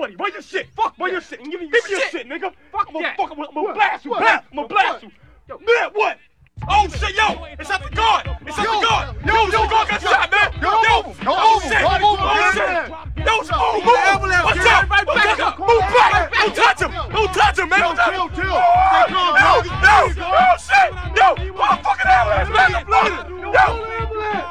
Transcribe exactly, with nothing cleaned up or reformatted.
forty. Where your shit? Fuck Where yeah. your shit? Give me Give me your your shit. shit, nigga. Fuck I'm gonna that. fuck. I'm gonna What? blast you. What? Blast. I'm gonna blast What? you. Man, what? Oh shit, yo! It's at the guard! It's at Yo, the guard! yo, Yo, yo, the guard got yo, shot, man! yo, Yo! move, Yo, yo, oh move, shit! right, Oh move, shit! man. Yo, move, Yo, move! ambulance, What's get up? everybody What's back up? up. Move back! Back Don't touch him! Don't touch him, man! Yo, Don't touch chill, him! chill. Oh, Stay calm, yo! bro. Yo! Oh shit! Yo! Call a fucking ambulance, man! I'm bleeding! Yo!